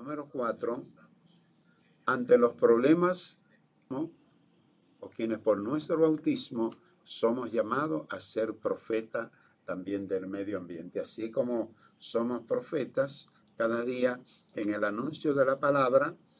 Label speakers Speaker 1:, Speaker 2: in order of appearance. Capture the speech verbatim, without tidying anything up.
Speaker 1: Número cuatro, ante los problemas, ¿no? O quienes por nuestro bautismo somos llamados a ser profetas también del medio ambiente. Así como somos profetas cada día en el anuncio de la palabra,